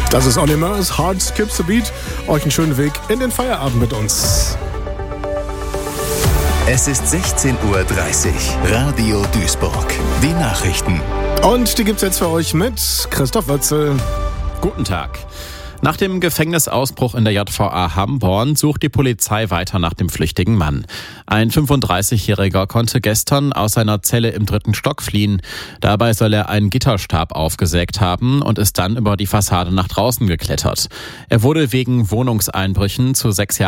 Das ist Olli Murs, Hard Skips the Beat. Euch einen schönen Weg in den Feierabend mit uns. Es ist 16:30 Uhr. Radio Duisburg. Die Nachrichten. Und die gibt's jetzt für euch mit Christoph Wötzel. Guten Tag. Nach dem Gefängnisausbruch in der JVA Hamborn sucht die Polizei weiter nach dem flüchtigen Mann. Ein 35-Jähriger konnte gestern aus seiner Zelle im 3. Stock fliehen. Dabei soll er einen Gitterstab aufgesägt haben und ist dann über die Fassade nach draußen geklettert. Er wurde wegen Wohnungseinbrüchen zu 6 Jahren